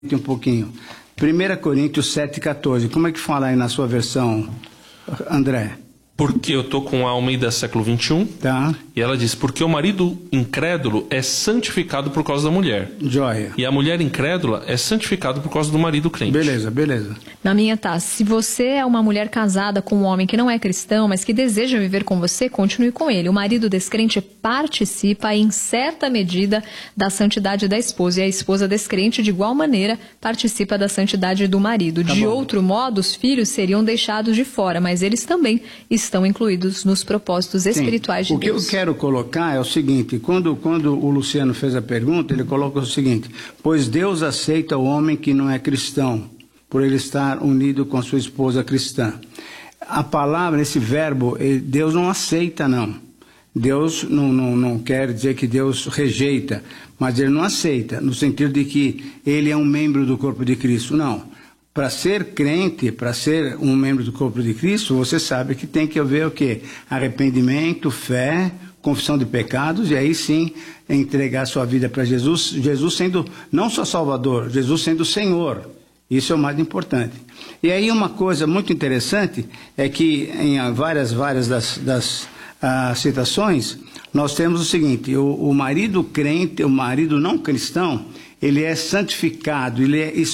um pouquinho. 1 Coríntios 7,14. Como é que fala aí na sua versão, André? Porque eu estou com a Almeida século XXI, Tá. e ela diz, porque o marido incrédulo é santificado por causa da mulher. Joia. E a mulher incrédula é santificada por causa do marido crente. Beleza. Na minha tá, se você é uma mulher casada com um homem que não é cristão, mas que deseja viver com você, continue com ele. O marido descrente participa em certa medida da santidade da esposa, e a esposa descrente, de igual maneira, participa da santidade do marido. De outro modo, os filhos seriam deixados de fora, mas eles também estão incluídos nos propósitos espirituais de Deus. O que eu quero colocar é o seguinte, quando o Luciano fez a pergunta, ele coloca o seguinte: pois Deus aceita o homem que não é cristão, por ele estar unido com a sua esposa cristã. A palavra, esse verbo, Deus não aceita, não. Deus não quer dizer que Deus rejeita, mas ele não aceita, no sentido de que ele é um membro do corpo de Cristo, não. Para ser crente, para ser um membro do corpo de Cristo, você sabe que tem que haver o quê? Arrependimento, fé, confissão de pecados, e aí sim entregar sua vida para Jesus, Jesus sendo não só Salvador, Jesus sendo Senhor. Isso é o mais importante. E aí uma coisa muito interessante é que em várias das citações, nós temos o seguinte: o marido crente, o marido não cristão, ele é santificado,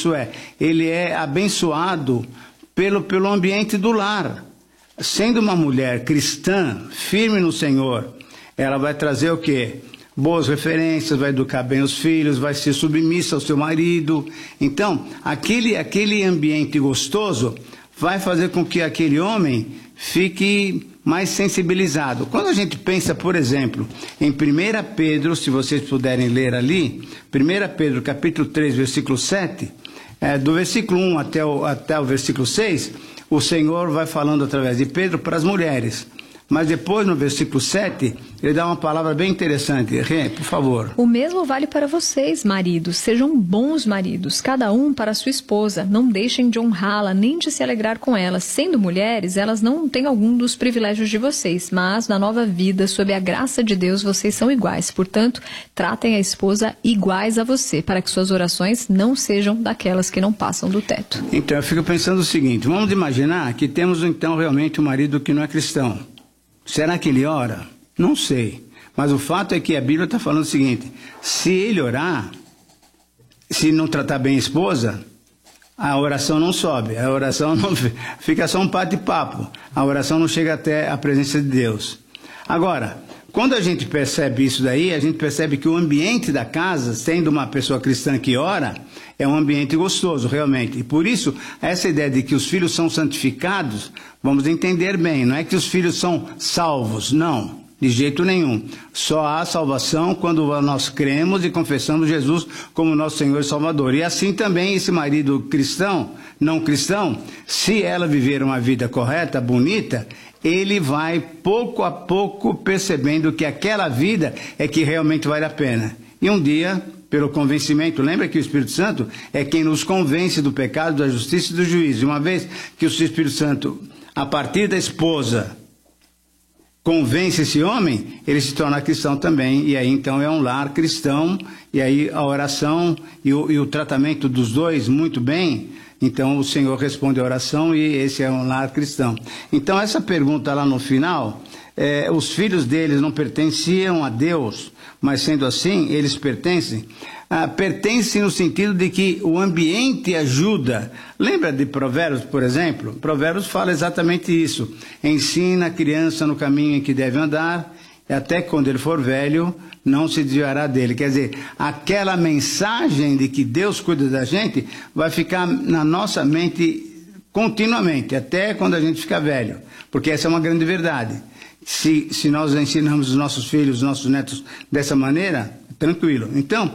ele é abençoado pelo ambiente do lar. Sendo uma mulher cristã, firme no Senhor, ela vai trazer o quê? Boas referências, vai educar bem os filhos, vai ser submissa ao seu marido. Então, aquele ambiente gostoso vai fazer com que aquele homem fique mais sensibilizado. Quando a gente pensa, por exemplo, em 1 Pedro, se vocês puderem ler ali, 1 Pedro capítulo 3, versículo 7, do versículo 1 até o versículo 6, o Senhor vai falando através de Pedro para as mulheres. Mas depois, no versículo 7, ele dá uma palavra bem interessante. Rê, por favor. O mesmo vale para vocês, maridos. Sejam bons maridos, cada um para a sua esposa. Não deixem de honrá-la, nem de se alegrar com ela. Sendo mulheres, elas não têm algum dos privilégios de vocês, mas na nova vida, sob a graça de Deus, vocês são iguais. Portanto, tratem a esposa iguais a você, para que suas orações não sejam daquelas que não passam do teto. Então, eu fico pensando o seguinte: vamos imaginar que temos então realmente um marido que não é cristão. Será que ele ora? Não sei. Mas o fato é que a Bíblia está falando o seguinte: se ele orar, se não tratar bem a esposa, a oração não sobe, a oração não fica só um bate-papo, a oração não chega até a presença de Deus. Agora, quando a gente percebe isso daí, a gente percebe que o ambiente da casa, sendo uma pessoa cristã que ora, é um ambiente gostoso, realmente. E por isso, essa ideia de que os filhos são santificados, vamos entender bem, não é que os filhos são salvos, não, de jeito nenhum. Só há salvação quando nós cremos e confessamos Jesus como nosso Senhor e Salvador. E assim também esse marido cristão, não cristão, se ela viver uma vida correta, bonita, ele vai pouco a pouco percebendo que aquela vida é que realmente vale a pena. E um dia, pelo convencimento, lembra que o Espírito Santo é quem nos convence do pecado, da justiça e do juízo. E uma vez que o Espírito Santo, a partir da esposa, convence esse homem, ele se torna cristão também. E aí então é um lar cristão, e aí a oração e o tratamento dos dois muito bem. Então o Senhor responde a oração e esse é um lar cristão. Então essa pergunta lá no final, os filhos deles não pertenciam a Deus, mas sendo assim, eles pertencem. Pertencem no sentido de que o ambiente ajuda. Lembra de Provérbios, por exemplo? Provérbios fala exatamente isso. Ensina a criança no caminho em que deve andar, e até quando ele for velho, não se desviará dele. Quer dizer, aquela mensagem de que Deus cuida da gente vai ficar na nossa mente continuamente, até quando a gente ficar velho. Porque essa é uma grande verdade. Se nós ensinamos os nossos filhos, os nossos netos dessa maneira, tranquilo. Então,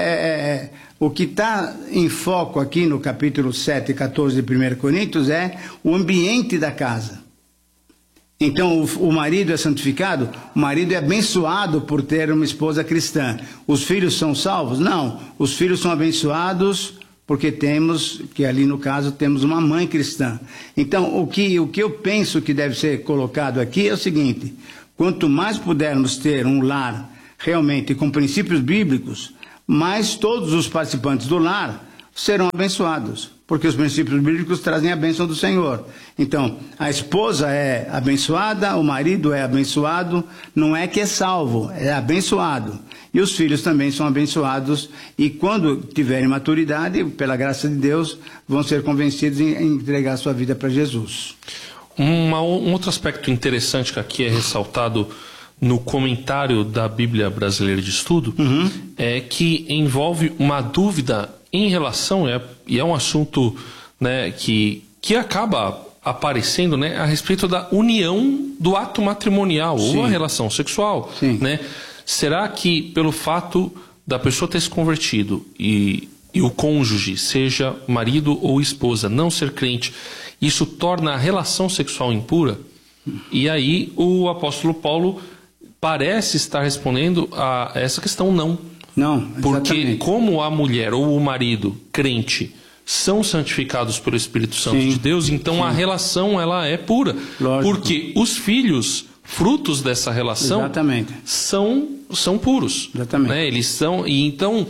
o que está em foco aqui no capítulo 7 e 14 de 1 Coríntios é o ambiente da casa. Então, o marido é santificado, o marido é abençoado por ter uma esposa cristã. Os filhos são salvos? Não. Os filhos são abençoados porque que ali no caso, temos uma mãe cristã. Então, o que eu penso que deve ser colocado aqui é o seguinte: quanto mais pudermos ter um lar realmente com princípios bíblicos, mais todos os participantes do lar serão abençoados, porque os princípios bíblicos trazem a bênção do Senhor. Então, a esposa é abençoada, o marido é abençoado, não é que é salvo, é abençoado. E os filhos também são abençoados, e quando tiverem maturidade, pela graça de Deus, vão ser convencidos em entregar sua vida para Jesus. Um outro aspecto interessante que aqui é ressaltado no comentário da Bíblia Brasileira de Estudo é que envolve uma dúvida em relação, e é um assunto, né, que acaba aparecendo, né, a respeito da união do ato matrimonial, Sim. ou a relação sexual. Sim. Né? Será que pelo fato da pessoa ter se convertido e o cônjuge, seja marido ou esposa, não ser crente, isso torna a relação sexual impura? E aí o apóstolo Paulo parece estar respondendo a essa questão não. Não, Porque exatamente. como a mulher ou o marido crente são santificados pelo Espírito Santo Sim. de Deus, então Sim. a relação ela é pura. Lógico. Porque os filhos, frutos dessa relação, Exatamente. são puros. Exatamente. Né? Eles são, e então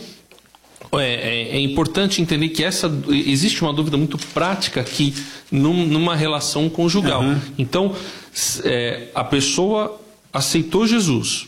é importante entender que existe uma dúvida muito prática aqui numa relação conjugal. Então, a pessoa aceitou Jesus,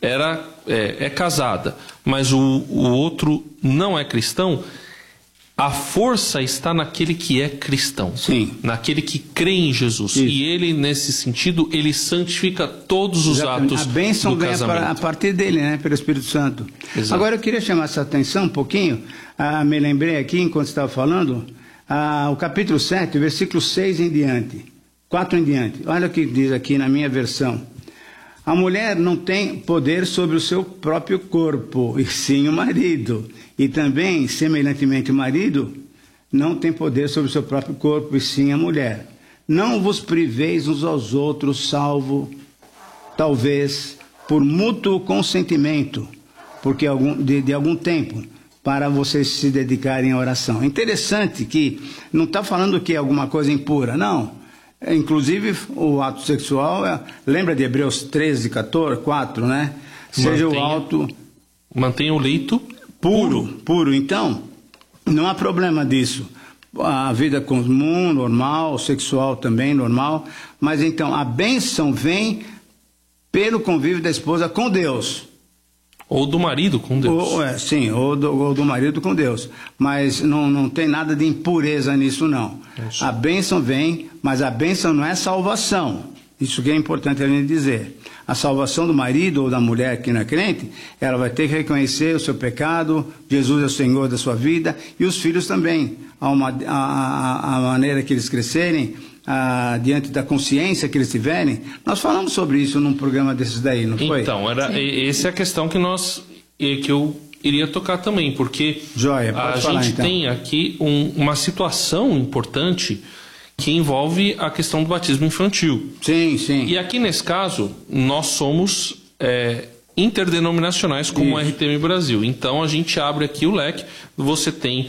é casada, mas o outro não é cristão. A força está naquele que é cristão, Sim. naquele que crê em Jesus. Isso. E ele, nesse sentido, ele santifica todos os Exatamente. atos A bênção do vem casamento. a partir dele, né? Pelo Espírito Santo. Exato. Agora eu queria chamar essa atenção um pouquinho. Me lembrei aqui, enquanto estava falando, o capítulo 7, versículo 6 em diante. 4 em diante. Olha o que diz aqui na minha versão. A mulher não tem poder sobre o seu próprio corpo, e sim o marido. E também, semelhantemente, o marido não tem poder sobre o seu próprio corpo, e sim a mulher. Não vos priveis uns aos outros, salvo, talvez, por mútuo consentimento, porque de algum tempo, para vocês se dedicarem à oração. É interessante que não está falando que é alguma coisa impura, não. Inclusive, o ato sexual, lembra de Hebreus 13, 14, 4, né? Seja o alto... Mantenha o leito Puro. Então, não há problema disso. A vida comum, normal, sexual também, normal. Mas então, a bênção vem pelo convívio da esposa com Deus. ou do marido com Deus. Sim, ou do marido com Deus. Mas não tem nada de impureza nisso, não. Isso. A bênção vem, mas a bênção não é salvação. Isso que é importante a gente dizer. A salvação do marido ou da mulher que não é crente, ela vai ter que reconhecer o seu pecado, Jesus é o Senhor da sua vida, e os filhos também. A maneira que eles crescerem, diante da consciência que eles tiverem. Nós falamos sobre isso num programa desses daí, não foi? Então, essa é a questão que eu iria tocar também, porque Joia, a falar, gente então. tem aqui uma situação importante que envolve a questão do batismo infantil. Sim, sim. E aqui nesse caso, nós somos interdenominacionais como o RTM Brasil. Então a gente abre aqui o leque, você tem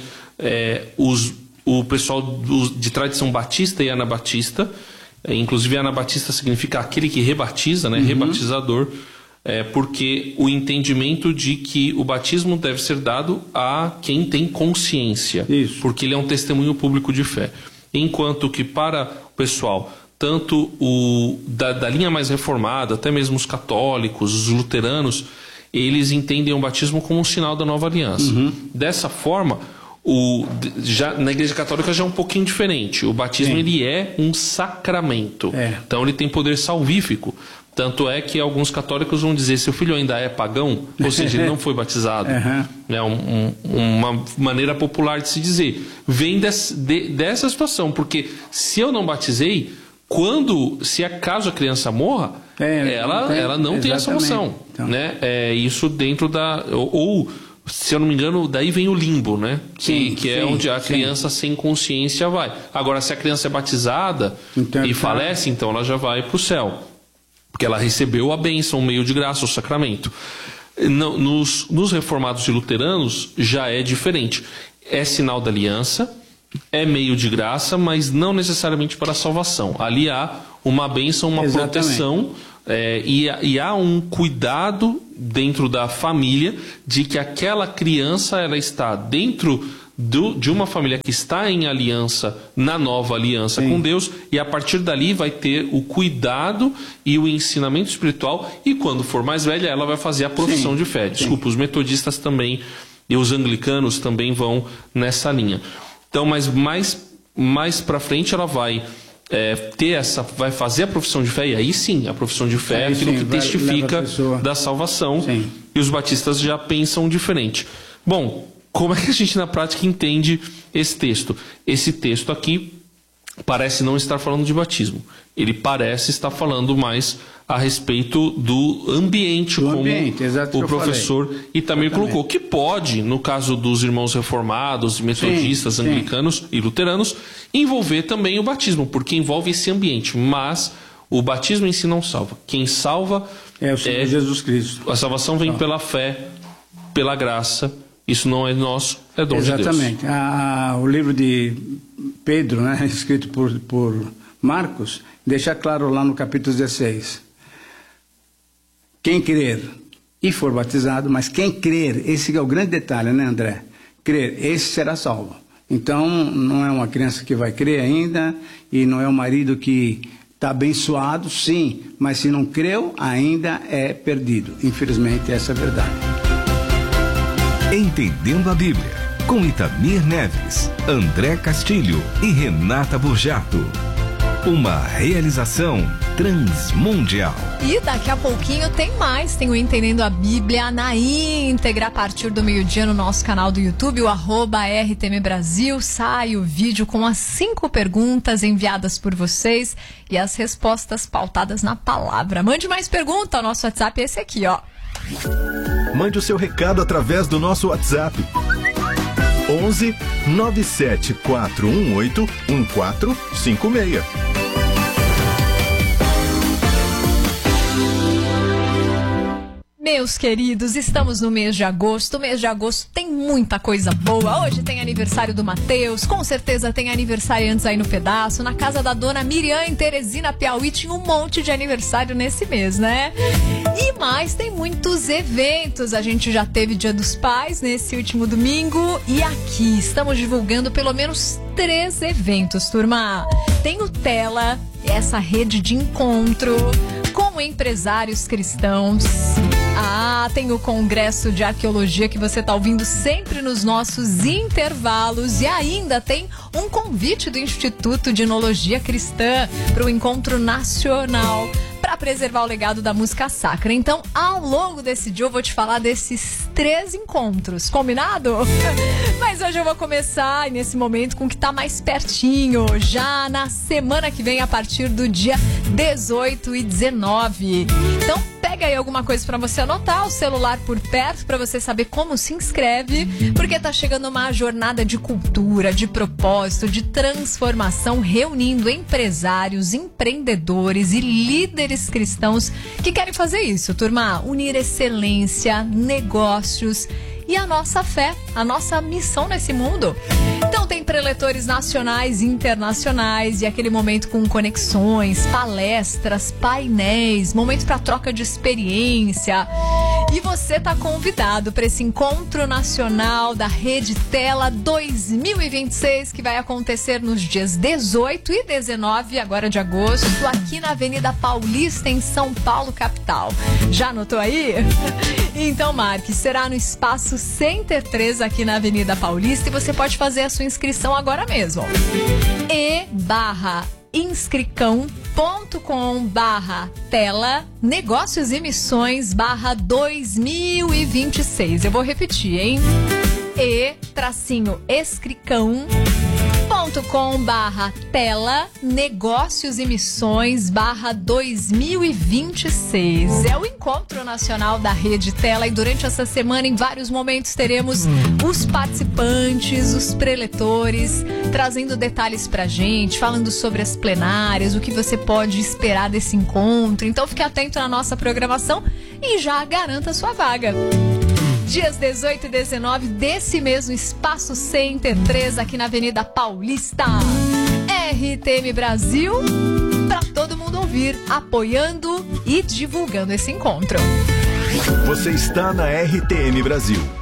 o pessoal de tradição batista e anabatista, inclusive anabatista significa aquele que rebatiza, né? Rebatizador, porque o entendimento de que o batismo deve ser dado a quem tem consciência, Isso. porque ele é um testemunho público de fé. Enquanto que para o pessoal, tanto da linha mais reformada, até mesmo os católicos, os luteranos, eles entendem o batismo como um sinal da nova aliança. Dessa forma, na Igreja Católica já é um pouquinho diferente. O batismo ele é um sacramento. Então ele tem poder salvífico. Tanto é que alguns católicos vão dizer: seu filho ainda é pagão, ou seja, ele não foi batizado. É uma maneira popular de se dizer. Vem dessa situação, porque se eu não batizei, se acaso a criança morra, ela não tem a salvação. Então. Né? Isso dentro ou se eu não me engano, daí vem o limbo, né? Que é onde a criança sem consciência vai. Agora, se a criança é batizada e falece, então ela já vai para o céu. Porque ela recebeu a bênção, o meio de graça, o sacramento. Nos reformados e luteranos já é diferente. É sinal da aliança, é meio de graça, mas não necessariamente para a salvação. Ali há uma bênção, uma proteção, e há um cuidado dentro da família de que aquela criança ela está dentro de uma família que está em aliança, na nova aliança com Deus, e a partir dali vai ter o cuidado e o ensinamento espiritual, e quando for mais velha ela vai fazer a profissão de fé. Desculpa, os metodistas também e os anglicanos também vão nessa linha. Então, mas mais para frente ela vai vai fazer a profissão de fé, e aí sim, a profissão de fé é aquilo que testifica da salvação, e os batistas já pensam diferente. Bom, como é que a gente na prática entende esse texto? Esse texto aqui parece não estar falando de batismo. Ele parece estar falando mais a respeito do ambiente, como o professor Itamir colocou, que pode, no caso dos irmãos reformados, metodistas, anglicanos e luteranos, envolver também o batismo, porque envolve esse ambiente, mas o batismo em si não salva. Quem salva é o Senhor Jesus Cristo. A salvação vem pela fé, pela graça. Isso não é nosso, é dom de Deus. Exatamente. O livro de Pedro, né, escrito por Marcos, deixa claro lá no capítulo 16. Quem crer e for batizado, mas quem crer, esse é o grande detalhe, né, André? Crer, esse será salvo. Então, não é uma criança que vai crer ainda, e não é um marido que está abençoado, sim, mas se não creu, ainda é perdido. Infelizmente, essa é a verdade. Entendendo a Bíblia, com Itamir Neves, André Castilho e Renata Burjato. Uma realização transmundial. E daqui a pouquinho tem mais, tem o Entendendo a Bíblia na íntegra, a partir do meio-dia no nosso canal do YouTube, o @RTM Brasil. Sai o vídeo com as 5 perguntas enviadas por vocês e as respostas pautadas na palavra. Mande mais pergunta, o nosso WhatsApp é esse aqui, ó. Mande o seu recado através do nosso WhatsApp. 11 97 418 1456. Meus queridos, estamos no mês de agosto. O mês de agosto tem muita coisa boa. Hoje tem aniversário do Matheus, com certeza tem aniversariantes aí no pedaço. Na casa da dona Miriam, em Teresina, Piauí, tinha um monte de aniversário nesse mês, né? E mais, tem muitos eventos. A gente já teve Dia dos Pais nesse último domingo. E aqui estamos divulgando pelo menos 3 eventos, turma. Tem o Tela, essa rede de encontro com empresários cristãos. Tem o Congresso de Arqueologia que você está ouvindo sempre nos nossos intervalos, e ainda tem um convite do Instituto de Enologia Cristã para o encontro nacional para preservar o legado da música sacra. Então, ao longo desse dia eu vou te falar desses 3 encontros, combinado? Mas hoje eu vou começar nesse momento com o que está mais pertinho, já na semana que vem, a partir do dia 18 e 19. Então, pega aí alguma coisa para você anotar, o celular por perto para você saber como se inscreve, porque tá chegando uma jornada de cultura, de propósito, de transformação, reunindo empresários, empreendedores e líderes cristãos que querem fazer isso, turma, unir excelência, negócios e a nossa fé, a nossa missão nesse mundo. Então tem preletores nacionais e internacionais, e aquele momento com conexões, palestras, painéis, momento para troca de experiência. E você está convidado para esse encontro nacional da Rede Tela 2026, que vai acontecer nos dias 18 e 19 agora de agosto, aqui na Avenida Paulista, em São Paulo, capital. Já anotou aí? Então marque, será no Espaço Center 3 aqui na Avenida Paulista, e você pode fazer a sua inscrição agora mesmo. e/inscricão.com/tela negócios e missões /2026. Eu vou repetir, hein? e/escricão.com/tela negócios e missões /2026. É o encontro nacional da Rede Tela, e durante essa semana, em vários momentos, teremos os participantes, os preletores, trazendo detalhes pra gente, falando sobre as plenárias, o que você pode esperar desse encontro. Então fique atento na nossa programação e já garanta a sua vaga. Dias 18 e 19 desse mês no Espaço Center 3, aqui na Avenida Paulista. RTM Brasil, para todo mundo ouvir, apoiando e divulgando esse encontro. Você está na RTM Brasil.